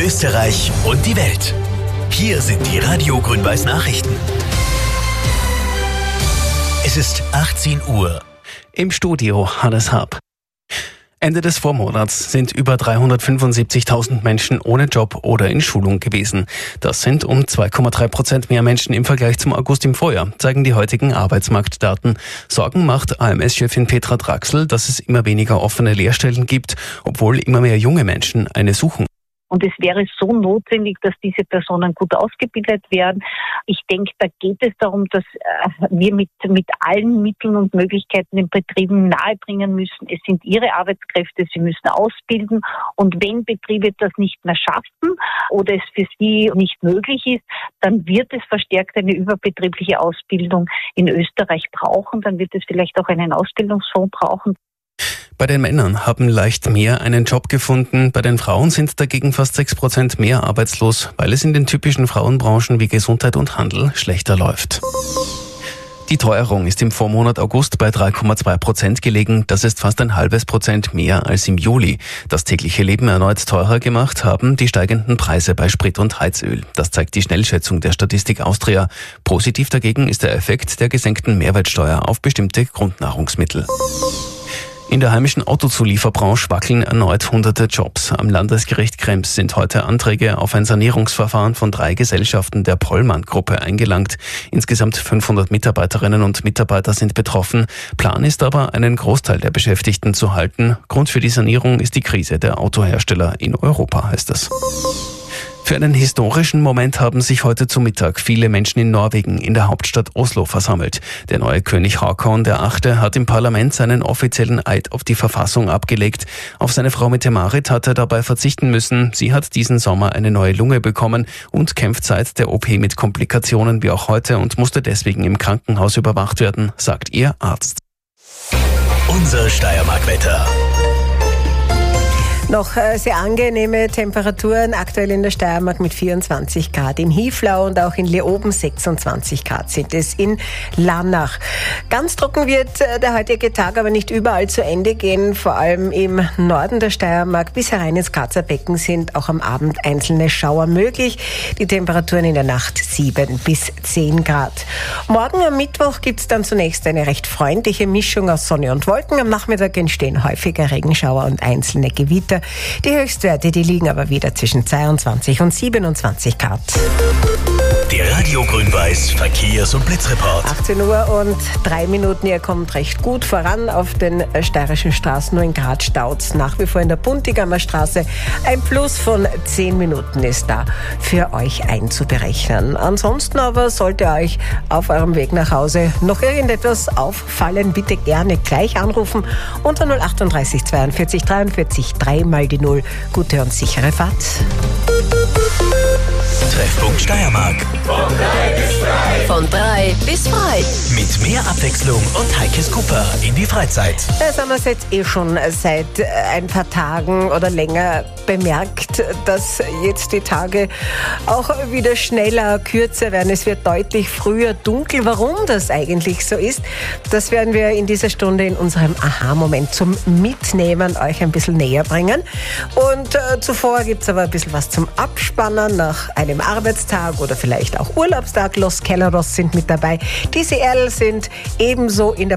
Österreich und die Welt. Hier sind die Radio Grün-Weiß Nachrichten. Es ist 18 Uhr. Im Studio Hannes Hab. Ende des Vormonats sind über 375.000 Menschen ohne Job oder in Schulung gewesen. Das sind um 2,3% mehr Menschen im Vergleich zum August im Vorjahr, zeigen die heutigen Arbeitsmarktdaten. Sorgen macht AMS-Chefin Petra Draxl, dass es immer weniger offene Lehrstellen gibt, obwohl immer mehr junge Menschen eine suchen. Und es wäre so notwendig, dass diese Personen gut ausgebildet werden. Ich denke, da geht es darum, dass wir mit allen Mitteln und Möglichkeiten den Betrieben nahebringen müssen. Es sind ihre Arbeitskräfte, sie müssen ausbilden. Und wenn Betriebe das nicht mehr schaffen oder es für sie nicht möglich ist, dann wird es verstärkt eine überbetriebliche Ausbildung in Österreich brauchen. Dann wird es vielleicht auch einen Ausbildungsfonds brauchen. Bei den Männern haben leicht mehr einen Job gefunden, bei den Frauen sind dagegen fast 6% mehr arbeitslos, weil es in den typischen Frauenbranchen wie Gesundheit und Handel schlechter läuft. Die Teuerung ist im Vormonat August bei 3,2% gelegen. Das ist fast ein halbes Prozent mehr als im Juli. Das tägliche Leben erneut teurer gemacht haben die steigenden Preise bei Sprit und Heizöl. Das zeigt die Schnellschätzung der Statistik Austria. Positiv dagegen ist der Effekt der gesenkten Mehrwertsteuer auf bestimmte Grundnahrungsmittel. In der heimischen Autozulieferbranche wackeln erneut hunderte Jobs. Am Landesgericht Krems sind heute Anträge auf ein Sanierungsverfahren von 3 Gesellschaften der Pollmann-Gruppe eingelangt. Insgesamt 500 Mitarbeiterinnen und Mitarbeiter sind betroffen. Plan ist aber, einen Großteil der Beschäftigten zu halten. Grund für die Sanierung ist die Krise der Autohersteller in Europa, heißt es. Für einen historischen Moment haben sich heute zu Mittag viele Menschen in Norwegen in der Hauptstadt Oslo versammelt. Der neue König Haakon VIII. Hat im Parlament seinen offiziellen Eid auf die Verfassung abgelegt. Auf seine Frau Mette-Marit hat er dabei verzichten müssen. Sie hat diesen Sommer eine neue Lunge bekommen und kämpft seit der OP mit Komplikationen wie auch heute und musste deswegen im Krankenhaus überwacht werden, sagt ihr Arzt. Unser Steiermark-Wetter. Noch sehr angenehme Temperaturen aktuell in der Steiermark mit 24 Grad. In Hieflau und auch in Leoben 26 Grad sind es in Lannach. Ganz trocken wird der heutige Tag aber nicht überall zu Ende gehen. Vor allem im Norden der Steiermark bis herein ins Grazer Becken sind auch am Abend einzelne Schauer möglich. Die Temperaturen in der Nacht 7 bis 10 Grad. Morgen am Mittwoch gibt es dann zunächst eine recht freundliche Mischung aus Sonne und Wolken. Am Nachmittag entstehen häufiger Regenschauer und einzelne Gewitter. Die Höchstwerte, die liegen aber wieder zwischen 22 und 27 Grad. Der Radio Grün-Weiß Verkehrs- und Blitzreport. 18 Uhr und 3 Minuten. Ihr kommt recht gut voran auf den steirischen Straßen. Nur in Graz staut's nach wie vor in der Buntigammer Straße. Ein Plus von 10 Minuten ist da für euch einzuberechnen. Ansonsten aber sollte euch auf eurem Weg nach Hause noch irgendetwas auffallen, bitte gerne gleich anrufen unter 038 42 43 3 mal die 0. Gute und sichere Fahrt. Treffpunkt Steiermark. Von 3 bis frei. Mit mehr Abwechslung und Heikes Kupper in die Freizeit. Das haben wir jetzt schon seit ein paar Tagen oder länger bemerkt, dass jetzt die Tage auch wieder schneller, kürzer werden. Es wird deutlich früher dunkel. Warum das eigentlich so ist, das werden wir in dieser Stunde in unserem Aha-Moment zum Mitnehmen euch ein bisschen näher bringen. Und zuvor gibt es aber ein bisschen was zum Abspannen nach einem Arbeitstag oder vielleicht auch Urlaubstag. Los Kelleros sind mit dabei. Die CL sind ebenso in der